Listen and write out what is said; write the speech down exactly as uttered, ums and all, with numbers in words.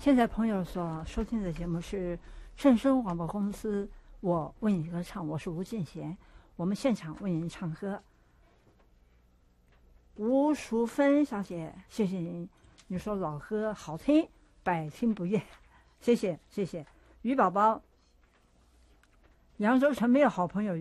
现在朋友所收听的节目是正声广播公司，我为你歌唱，我是吴建贤，我们现场为您唱歌。吴淑芬小姐，谢谢您，你说老歌好听，百听不厌，谢谢谢谢。于宝宝，扬州城没有好朋友。